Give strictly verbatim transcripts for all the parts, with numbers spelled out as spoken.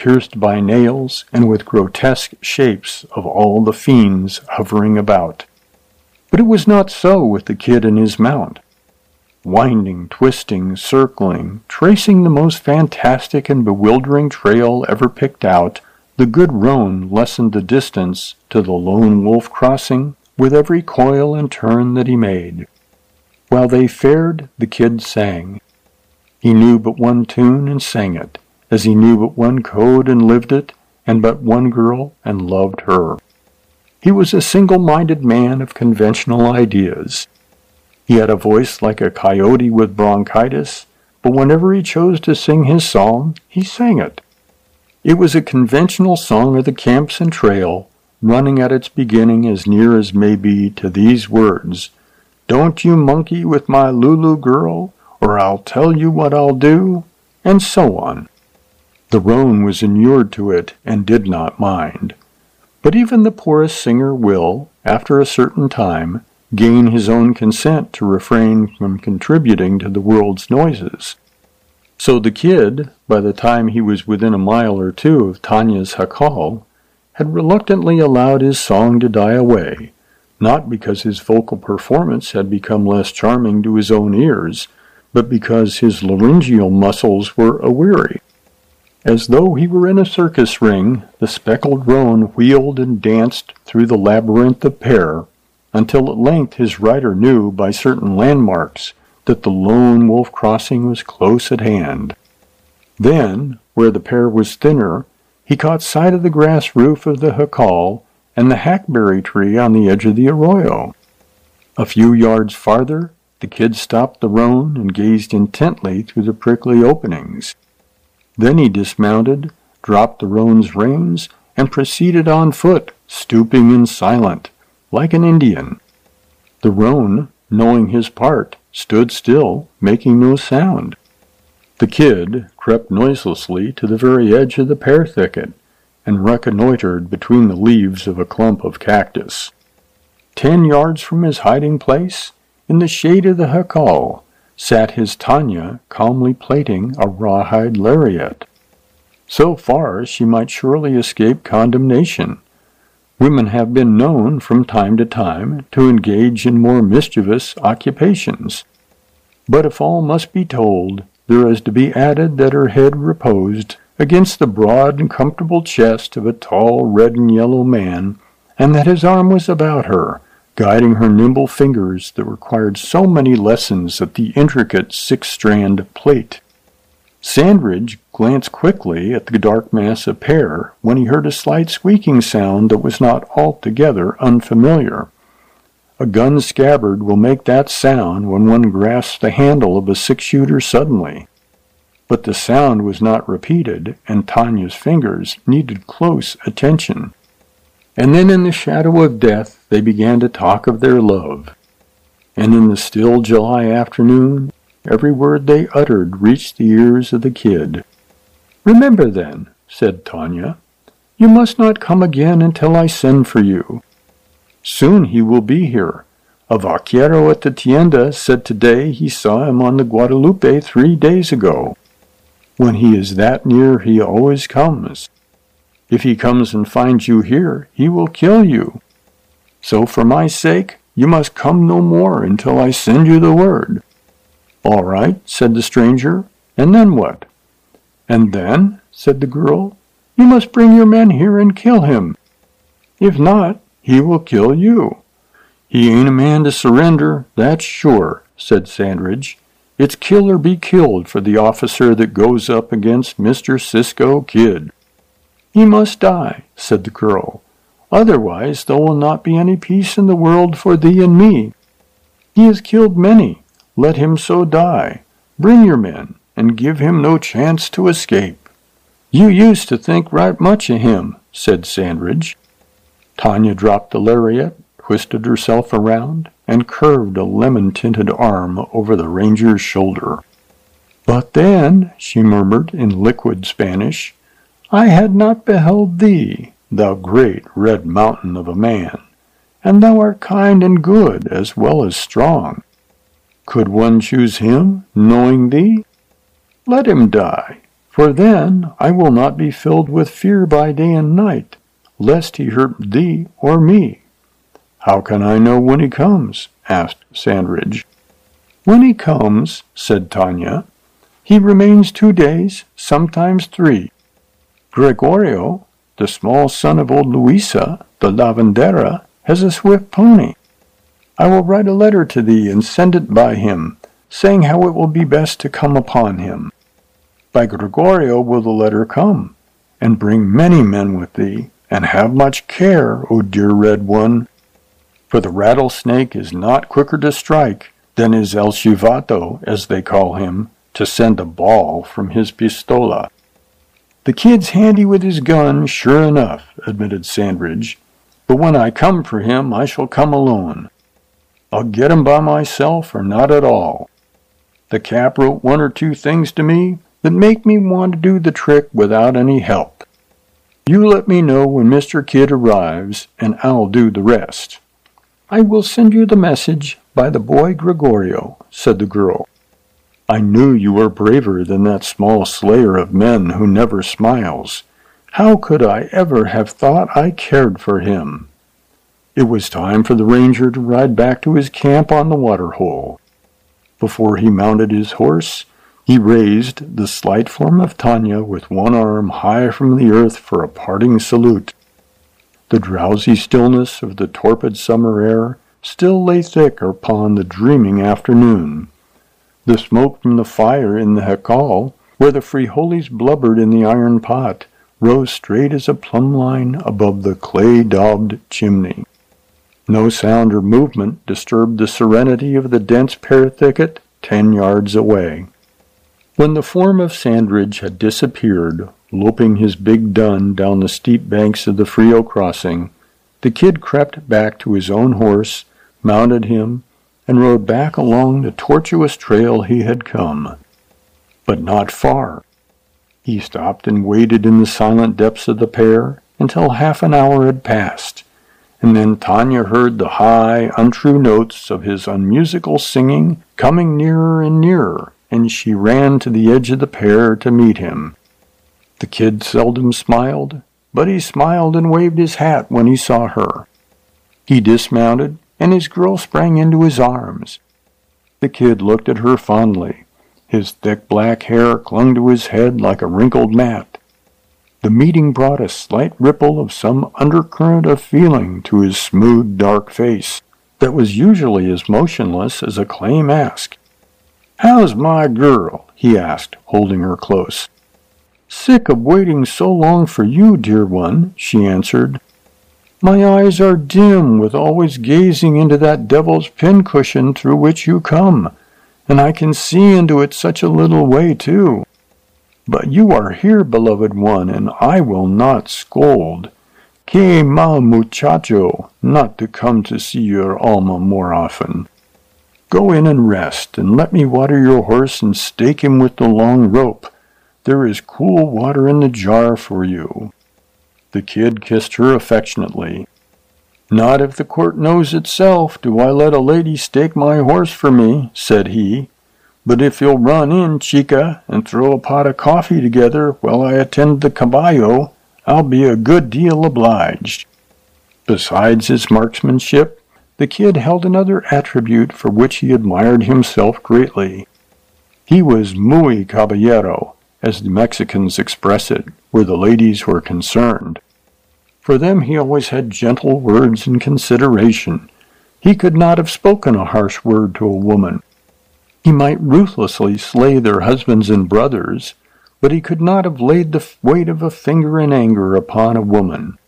pierced by nails and with grotesque shapes of all the fiends hovering about. But it was not so with the kid and his mount. Winding, twisting, circling, tracing the most fantastic and bewildering trail ever picked out, the good roan lessened the distance to the lone wolf crossing with every coil and turn that he made. While they fared, the kid sang. He knew but one tune and sang it, as he knew but one code and lived it, and but one girl and loved her. He was a single-minded man of conventional ideas. He had a voice like a coyote with bronchitis, but whenever he chose to sing his song, he sang it. It was a conventional song of the camps and trail, running at its beginning as near as may be to these words, "Don't you monkey with my Lulu girl, or I'll tell you what I'll do," and so on. The roan was inured to it and did not mind. But even the poorest singer will, after a certain time, gain his own consent to refrain from contributing to the world's noises. So the kid, by the time he was within a mile or two of Tanya's jacal, had reluctantly allowed his song to die away, not because his vocal performance had become less charming to his own ears, but because his laryngeal muscles were aweary. As though he were in a circus ring, the speckled roan wheeled and danced through the labyrinth of pear, until at length his rider knew by certain landmarks that the lone wolf crossing was close at hand. Then, where the pear was thinner, he caught sight of the grass roof of the jacal and the hackberry tree on the edge of the arroyo. A few yards farther, the kid stopped the roan and gazed intently through the prickly openings. Then he dismounted, dropped the roan's reins, and proceeded on foot, stooping and silent, like an Indian. The roan, knowing his part, stood still, making no sound. The kid crept noiselessly to the very edge of the pear thicket, and reconnoitered between the leaves of a clump of cactus. Ten yards from his hiding place, in the shade of the jacal, sat his Tanya calmly plaiting a rawhide lariat. So far she might surely escape condemnation. Women have been known from time to time to engage in more mischievous occupations. But if all must be told, there is to be added that her head reposed against the broad and comfortable chest of a tall red and yellow man, and that his arm was about her, guiding her nimble fingers that required so many lessons at the intricate six-strand plait. Sandridge glanced quickly at the dark mass of pear when he heard a slight squeaking sound that was not altogether unfamiliar. A gun scabbard will make that sound when one grasps the handle of a six-shooter suddenly. But the sound was not repeated, and Tanya's fingers needed close attention. And then in the shadow of death they began to talk of their love. And in the still July afternoon, every word they uttered reached the ears of the kid. "Remember, then," said Tanya, "you must not come again until I send for you. Soon he will be here. A vaquero at the tienda said today he saw him on the Guadalupe three days ago. When he is that near, he always comes. If he comes and finds you here, he will kill you. So for my sake, you must come no more until I send you the word." "All right," said the stranger. "And then what?" "And then," said the girl, "you must bring your men here and kill him. If not, he will kill you." "He ain't a man to surrender, that's sure," said Sandridge. "It's kill or be killed for the officer that goes up against Mister Cisco Kid." "He must die," said the girl. "Otherwise there will not be any peace in the world for thee and me. He has killed many. Let him so die. Bring your men, and give him no chance to escape." "You used to think right much of him," said Sandridge. Tanya dropped the lariat, twisted herself around, and curved a lemon-tinted arm over the ranger's shoulder. "But then," she murmured in liquid Spanish, "I had not beheld thee, thou great red mountain of a man, and thou art kind and good as well as strong. Could one choose him, knowing thee? Let him die, For then I will not be filled with fear by day and night, lest he hurt thee or me." "How can I know when he comes?" asked Sandridge. "When he comes," said Tanya, "he remains two days, sometimes three. Gregorio, the small son of old Luisa, the lavandera, has a swift pony. I will write a letter to thee and send it by him, saying how it will be best to come upon him. By Gregorio will the letter come, and bring many men with thee, and have much care, O dear red one, for the rattlesnake is not quicker to strike than is El Chivato, as they call him, to send a ball from his pistola." "The kid's handy with his gun, sure enough," admitted Sandridge, "but when I come for him, I shall come alone. I'll get him by myself or not at all. The Cap wrote one or two things to me that make me want to do the trick without any help. You let me know when Mister Kidd arrives, and I'll do the rest." "I will send you the message by the boy Gregorio," said the girl. "I knew you were braver than that small slayer of men who never smiles. How could I ever have thought I cared for him?" It was time for the ranger to ride back to his camp on the waterhole. Before he mounted his horse, he raised the slight form of Tanya with one arm high from the earth for a parting salute. The drowsy stillness of the torpid summer air still lay thick upon the dreaming afternoon. The smoke from the fire in the jacal, where the frijoles blubbered in the iron pot, rose straight as a plumb line above the clay-daubed chimney. No sound or movement disturbed the serenity of the dense pear thicket ten yards away. When the form of Sandridge had disappeared, loping his big dun down the steep banks of the Frio crossing, the kid crept back to his own horse, mounted him, and rode back along the tortuous trail he had come. But not far. He stopped and waited in the silent depths of the pear until half an hour had passed, and then Tanya heard the high, untrue notes of his unmusical singing coming nearer and nearer, and she ran to the edge of the pear to meet him. The kid seldom smiled, but he smiled and waved his hat when he saw her. He dismounted, and his girl sprang into his arms. The kid looked at her fondly. His thick black hair clung to his head like a wrinkled mat. The meeting brought a slight ripple of some undercurrent of feeling to his smooth, dark face that was usually as motionless as a clay mask. "How's my girl?" he asked, holding her close. "Sick of waiting so long for you, dear one," she answered. "My eyes are dim with always gazing into that devil's pincushion through which you come, and I can see into it such a little way, too. But you are here, beloved one, and I will not scold. Que mal muchacho, not to come to see your Alma more often. Go in and rest, and let me water your horse and stake him with the long rope. There is cool water in the jar for you." The kid kissed her affectionately. "Not if the court knows itself do I let a lady stake my horse for me," said he. "But if you'll run in, chica, and throw a pot of coffee together while I attend the caballo, I'll be a good deal obliged." Besides his marksmanship, the kid held another attribute for which he admired himself greatly. He was muy caballero, as the Mexicans express it, where the ladies were concerned. For them he always had gentle words and consideration. He could not have spoken a harsh word to a woman. He might ruthlessly slay their husbands and brothers, but he could not have laid the weight of a finger in anger upon a woman.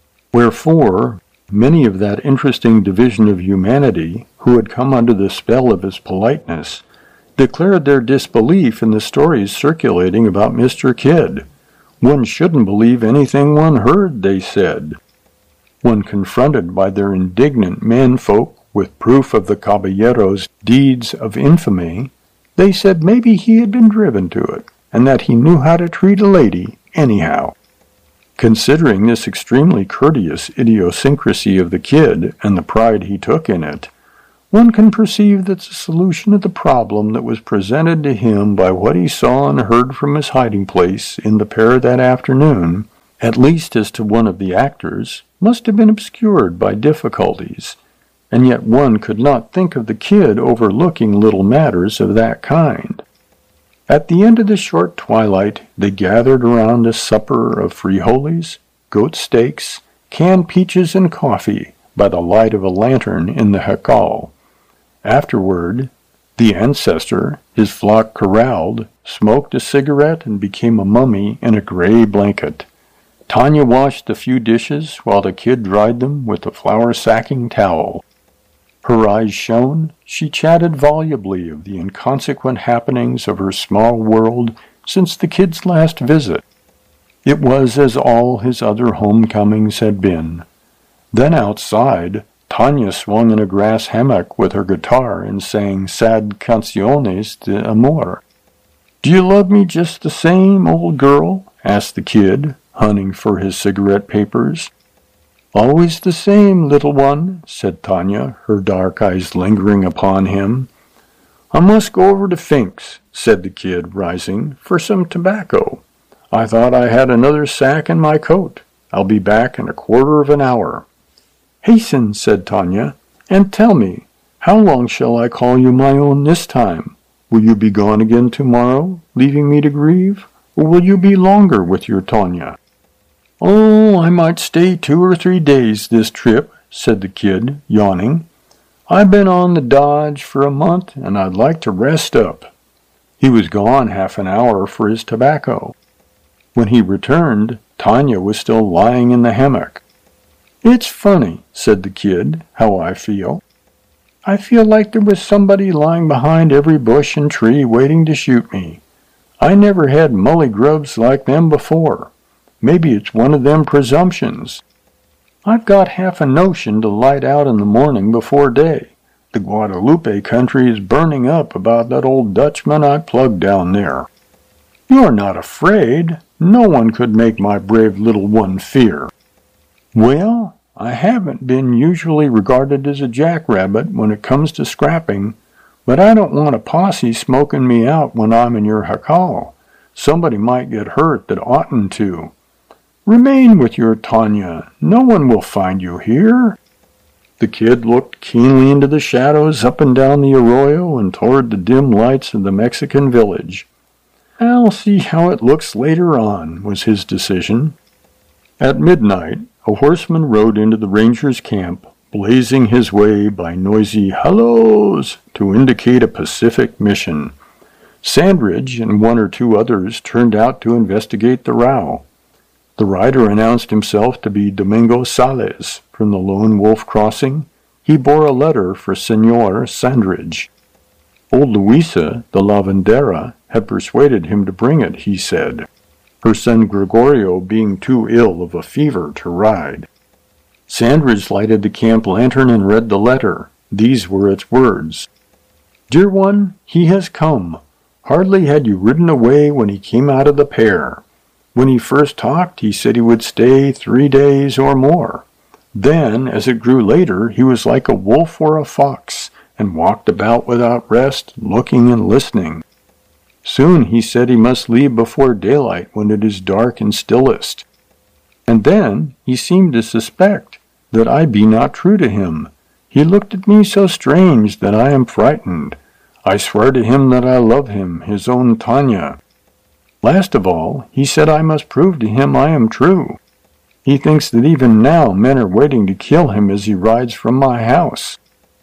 Wherefore, many of that interesting division of humanity, who had come under the spell of his politeness, declared their disbelief in the stories circulating about Mister Kidd. One shouldn't believe anything one heard, they said. When confronted by their indignant menfolk with proof of the caballero's deeds of infamy, they said maybe he had been driven to it, and that he knew how to treat a lady anyhow. Considering this extremely courteous idiosyncrasy of the kid and the pride he took in it, one can perceive that the solution of the problem that was presented to him by what he saw and heard from his hiding place in the pair that afternoon, at least as to one of the actors, must have been obscured by difficulties, and yet one could not think of the kid overlooking little matters of that kind. At the end of the short twilight, they gathered around a supper of frijoles, goat steaks, canned peaches, and coffee by the light of a lantern in the jacal. Afterward, the ancestor, his flock corralled, smoked a cigarette and became a mummy in a gray blanket. Tanya washed the few dishes while the kid dried them with a flour-sacking towel. Her eyes shone. She chatted volubly of the inconsequent happenings of her small world since the kid's last visit. It was as all his other homecomings had been. Then outside, Tanya swung in a grass hammock with her guitar and sang sad canciones de amor. "Do you love me just the same, old girl?" asked the kid, hunting for his cigarette papers. "Always the same, little one," said Tanya, her dark eyes lingering upon him. "I must go over to Fink's," said the kid, rising, "for some tobacco. I thought I had another sack in my coat. I'll be back in a quarter of an hour." "Hasten," said Tanya, "and tell me, how long shall I call you my own this time? Will you be gone again tomorrow, leaving me to grieve, or will you be longer with your Tanya?" "Oh, I might stay two or three days this trip," said the kid, yawning. "I've been on the dodge for a month, and I'd like to rest up." He was gone half an hour for his tobacco. When he returned, Tanya was still lying in the hammock. "It's funny," said the kid, "how I feel. I feel like there was somebody lying behind every bush and tree waiting to shoot me. I never had mullygrubs like them before. Maybe it's one of them presumptions. I've got half a notion to light out in the morning before day. The Guadalupe country is burning up about that old Dutchman I plugged down there. You're not afraid. No one could make my brave little one fear." "Well, I haven't been usually regarded as a jackrabbit when it comes to scrapping, but I don't want a posse smoking me out when I'm in your jacal. Somebody might get hurt that oughtn't to. Remain with your Tanya. No one will find you here." The kid looked keenly into the shadows up and down the arroyo and toward the dim lights of the Mexican village. "I'll see how it looks later on," was his decision. At midnight, a horseman rode into the ranger's camp, blazing his way by noisy halloos to indicate a pacific mission. Sandridge and one or two others turned out to investigate the row. The rider announced himself to be Domingo Sales from the Lone Wolf Crossing. He bore a letter for Senor Sandridge. Old Luisa, the lavandera, had persuaded him to bring it, he said, her son Gregorio being too ill of a fever to ride. Sandridge lighted the camp lantern and read the letter. These were its words: "Dear one, he has come. Hardly had you ridden away when he came out of the pear. When he first talked, he said he would stay three days or more. Then, as it grew later, he was like a wolf or a fox, and walked about without rest, looking and listening. Soon he said he must leave before daylight when it is dark and stillest. And then he seemed to suspect that I be not true to him. He looked at me so strange that I am frightened. I swear to him that I love him, his own Tanya. Last of all, he said I must prove to him I am true. He thinks that even now men are waiting to kill him as he rides from my house.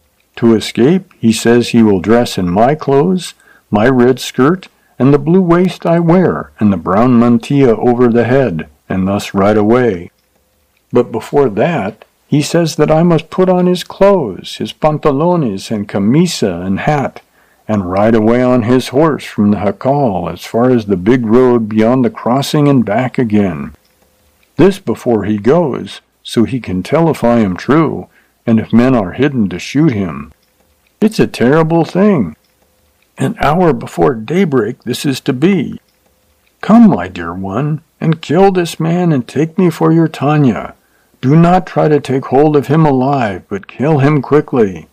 To escape, he says he will dress in my clothes, my red skirt, and the blue waist I wear, and the brown mantilla over the head, and thus ride away. But before that, he says that I must put on his clothes, his pantalones and camisa and hat, and ride away on his horse from the jacal as far as the big road beyond the crossing and back again. This before he goes, so he can tell if I am true, and if men are hidden to shoot him. It's a terrible thing. An hour before daybreak this is to be. Come, my dear one, and kill this man and take me for your Tanya. Do not try to take hold of him alive, but kill him quickly.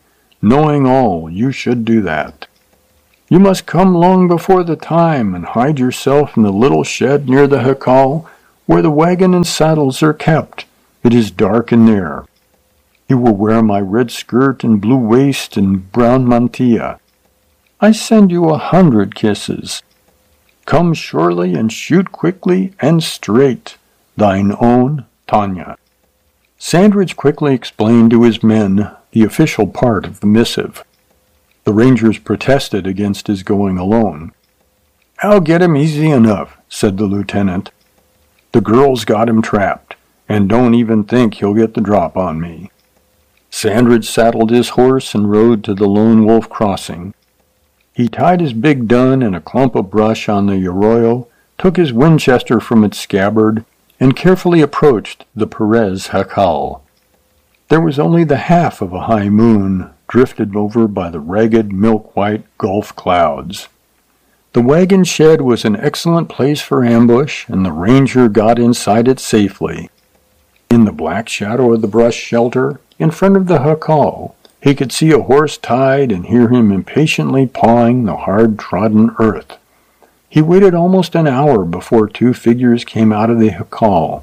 Knowing all, you should do that. You must come long before the time and hide yourself in the little shed near the jacal where the wagon and saddles are kept. It is dark in there. You will wear my red skirt and blue waist and brown mantilla. I send you a hundred kisses. Come surely and shoot quickly and straight. Thine own Tanya. Sandridge quickly explained to his men the official part of the missive. The Rangers protested against his going alone. "I'll get him easy enough," said the lieutenant. "The girl's got him trapped, and don't even think he'll get the drop on me." Sandridge saddled his horse and rode to the Lone Wolf Crossing. He tied his big gun in a clump of brush on the arroyo, took his Winchester from its scabbard, and carefully approached the Perez jacal. There was only the half of a high moon, drifted over by the ragged, milk-white Gulf clouds. The wagon shed was an excellent place for ambush, and the ranger got inside it safely. In the black shadow of the brush shelter, in front of the jacal, he could see a horse tied and hear him impatiently pawing the hard-trodden earth. He waited almost an hour before two figures came out of the jacal.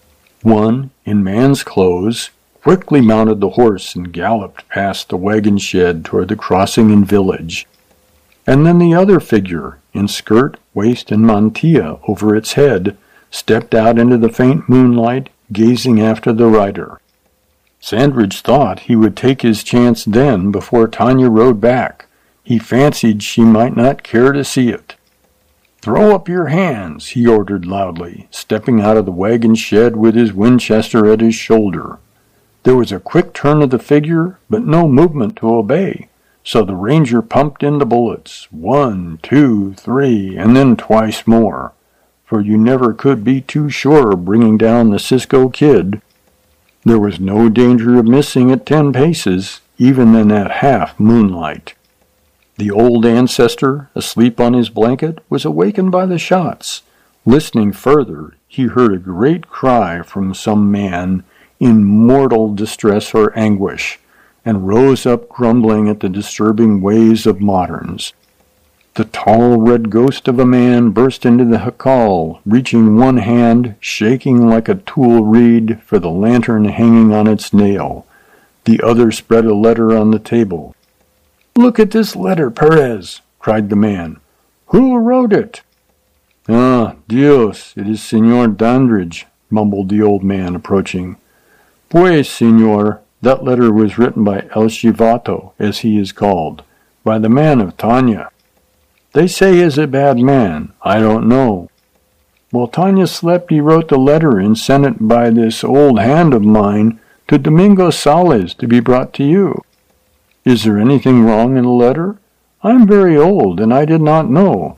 One, in man's clothes, quickly mounted the horse and galloped past the wagon shed toward the crossing and village. And then the other figure, in skirt, waist, and mantilla over its head, stepped out into the faint moonlight, gazing after the rider. Sandridge thought he would take his chance then before Tanya rode back. He fancied she might not care to see it. "Throw up your hands," he ordered loudly, stepping out of the wagon shed with his Winchester at his shoulder. There was a quick turn of the figure, but no movement to obey, so the ranger pumped in the bullets, one, two, three, and then twice more, for you never could be too sure of bringing down the Cisco Kid. There was no danger of missing at ten paces, even in that half moonlight. The old ancestor, asleep on his blanket, was awakened by the shots. Listening further, he heard a great cry from some man in mortal distress or anguish, and rose up grumbling at the disturbing ways of moderns. The tall red ghost of a man burst into the jacal, reaching one hand, shaking like a tool reed for the lantern hanging on its nail. The other spread a letter on the table. "Look at this letter, Perez," cried the man. "Who wrote it?" "Ah, Dios, it is Senor Dandridge," mumbled the old man, approaching. "Pues, senor, that letter was written by El Chivato, as he is called, by the man of Tanya. They say he is a bad man. I don't know. While Tanya slept, he wrote the letter and sent it by this old hand of mine to Domingo Sales to be brought to you. Is there anything wrong in the letter? I am very old, and I did not know.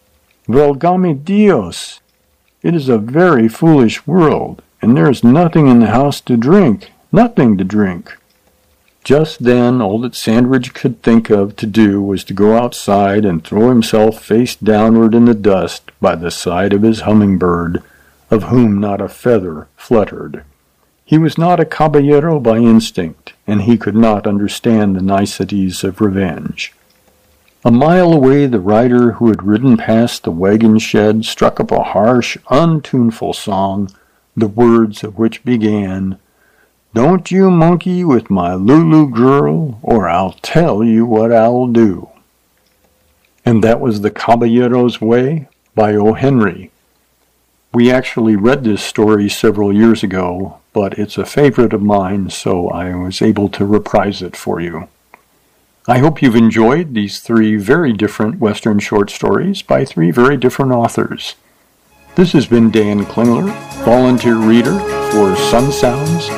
Valgame Dios! It is a very foolish world, and there is nothing in the house to drink, nothing to drink." Just then, all that Sandridge could think of to do was to go outside and throw himself face downward in the dust by the side of his hummingbird, of whom not a feather fluttered. He was not a caballero by instinct, and he could not understand the niceties of revenge. A mile away, the rider who had ridden past the wagon shed struck up a harsh, untuneful song, the words of which began, "Don't you monkey with my Lulu girl, or I'll tell you what I'll do." And that was The Caballero's Way by O. Henry. We actually read this story several years ago, but it's a favorite of mine, so I was able to reprise it for you. I hope you've enjoyed these three very different Western short stories by three very different authors. This has been Dan Klingler, volunteer reader for Sun Sounds